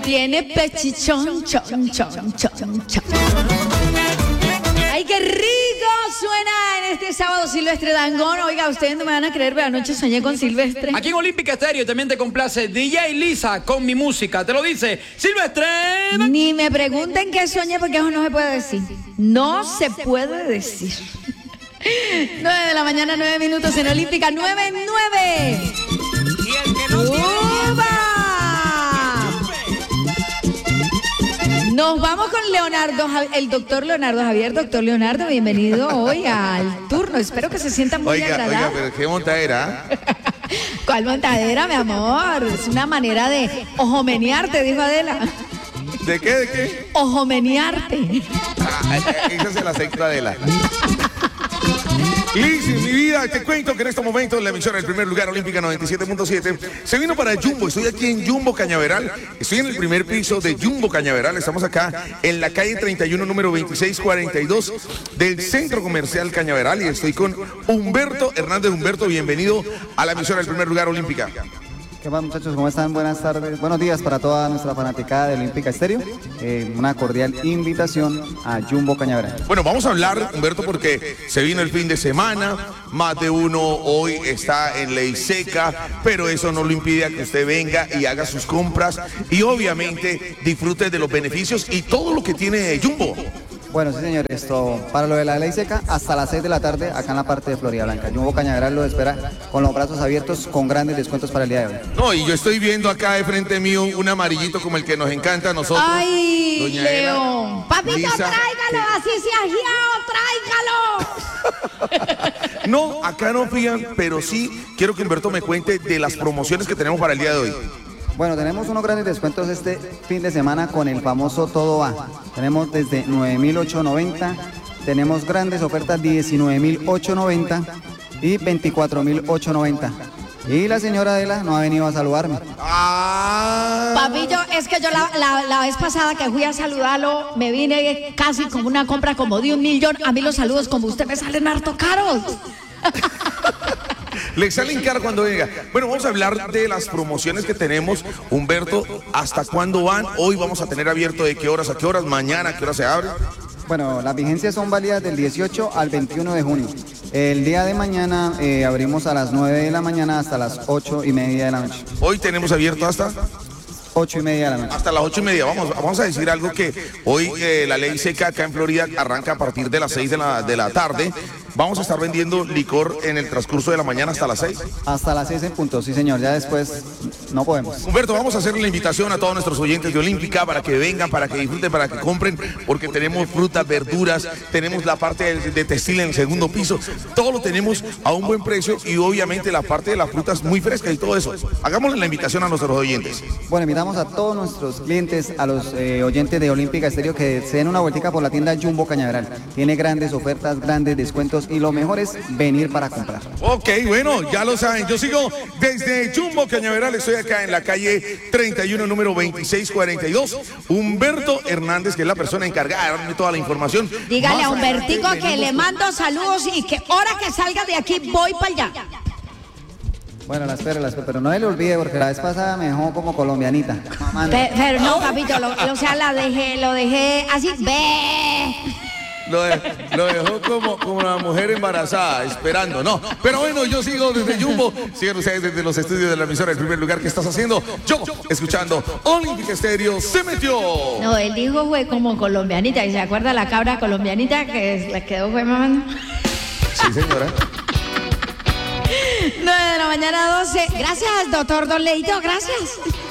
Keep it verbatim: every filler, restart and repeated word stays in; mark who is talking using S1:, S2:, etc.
S1: Tiene pechichón, chon, chon, chon, chon. ¡Ay, qué rico suena en este sábado Silvestre Dangond! Oiga, ustedes no me van a creer, pero anoche soñé con Silvestre.
S2: Aquí en Olímpica Estéreo también te complace D J Lisa con mi música. Te lo dice Silvestre.
S1: Ni me pregunten qué soñé porque eso no se puede decir. No se puede decir. nueve de la mañana, nueve minutos en Olímpica, nueve, nueve.
S3: Y el que no tiene...
S1: Nos vamos con Leonardo, el doctor Leonardo Javier. Doctor Leonardo, bienvenido hoy al turno. Espero que se sienta muy
S4: oiga,
S1: agradable.
S4: Oiga, pero qué montadera.
S1: ¿Cuál montadera, mi amor? Es una manera de ojomenearte, dijo Adela.
S4: ¿De qué, de qué?
S1: Ojomenearte.
S4: Ah, esa se la acepta Adela. Liz, en mi vida, te cuento que en este momento la emisora del primer lugar, Olímpica noventa y siete punto siete, se vino para Jumbo. Estoy aquí en Jumbo Cañaveral. Estoy en el primer piso de Jumbo Cañaveral. Estamos acá en la calle treinta y uno, número veintiséis cuarenta y dos del Centro Comercial Cañaveral. Y estoy con Humberto Hernández. Humberto, bienvenido a la emisora del primer lugar, Olímpica.
S5: ¿Qué más, muchachos? ¿Cómo están? Buenas tardes. Buenos días para toda nuestra fanaticada de Olímpica Estéreo. Eh, una cordial invitación a Jumbo Cañaveral.
S4: Bueno, vamos a hablar, Humberto, porque se vino el fin de semana. Más de uno hoy está en ley seca, pero eso no lo impide a que usted venga y haga sus compras y obviamente disfrute de los beneficios y todo lo que tiene Jumbo.
S5: Bueno, sí, señor, esto, para lo de la ley seca, hasta las seis de la tarde, acá en la parte de Florida Blanca. Jumbo Cañaveral lo espera con los brazos abiertos, con grandes descuentos para el día de hoy.
S4: No, y yo estoy viendo acá de frente mío un amarillito como el que nos encanta a nosotros.
S1: ¡Ay,
S4: Doña
S1: León!
S4: Ela,
S1: ¡Papito,
S4: Lisa,
S1: tráigalo! ¡Así se ha guiado! ¡Tráigalo!
S4: No, acá no fían, pero sí quiero que Humberto me cuente de las promociones que tenemos para el día de hoy.
S5: Bueno, tenemos unos grandes descuentos este fin de semana con el famoso Todo Va. Tenemos desde nueve mil ochocientos noventa, tenemos grandes ofertas diecinueve mil ochocientos noventa y veinticuatro mil ochocientos noventa. Y la señora Adela no ha venido a saludarme.
S4: Ah.
S1: Papillo, es que yo la, la, la vez pasada que fui a saludarlo, me vine casi como una compra como de un millón. A mí los saludos como usted me salen harto caros.
S4: Le salen caro cuando venga. Bueno, vamos a hablar de las promociones que tenemos. Humberto, ¿hasta cuándo van? Hoy vamos a tener abierto de qué horas a qué horas, mañana a qué hora se abre.
S5: Bueno, las vigencias son válidas del dieciocho al veintiuno de junio. El día de mañana eh, abrimos a las nueve de la mañana hasta las ocho y media de la noche.
S4: Hoy tenemos abierto hasta...
S5: ocho y media de la noche.
S4: Hasta las ocho y media. Vamos, vamos a decir algo que hoy eh, la ley seca acá en Florida arranca a partir de las seis de la, de la tarde. Vamos a estar vendiendo licor en el transcurso de la mañana hasta las seis.
S5: Hasta las seis en punto, sí señor, ya después no podemos.
S4: Humberto, vamos a hacer la invitación a todos nuestros oyentes de Olímpica para que vengan, para que disfruten, para que compren, porque tenemos frutas, verduras, tenemos la parte de, de textil en el segundo piso, todo lo tenemos a un buen precio y obviamente la parte de las frutas muy frescas y todo eso. Hagámosle la invitación a nuestros oyentes.
S5: Bueno, invitamos a todos nuestros clientes, a los eh, oyentes de Olímpica Estéreo que se den una vueltica por la tienda Jumbo Cañaveral. Tiene grandes ofertas, grandes descuentos y lo mejor es venir para comprar.
S4: Ok, bueno, ya lo saben. Yo sigo desde Jumbo Cañaveral. Estoy acá en la calle treinta y uno, número veintiséis cuarenta y dos. Humberto Hernández, que es la persona encargada de darme toda la información.
S1: Dígale
S4: Más
S1: a Humbertico
S4: adelante
S1: que
S4: venimos-
S1: le mando saludos y que ahora que salga de aquí voy para allá.
S5: Bueno, la espero, la espero, pero no se le olvide porque la vez pasada me dejó como colombianita. Mamando.
S1: Pe- Pero no, papito, lo, o sea, la dejé, lo dejé así, ve.
S4: Lo, de- lo dejó como, como una mujer embarazada, esperando, no. Pero bueno, yo sigo desde Jumbo. Siguen ustedes desde los estudios de la emisora, el primer lugar que estás haciendo. Yo, escuchando Olímpica Estéreo, se metió.
S1: No, él dijo fue como colombianita, y se acuerda la cabra colombianita que le quedó fue mamando.
S4: Sí, señora.
S1: nueve de la mañana, doce. Gracias, doctor Don Leito, gracias.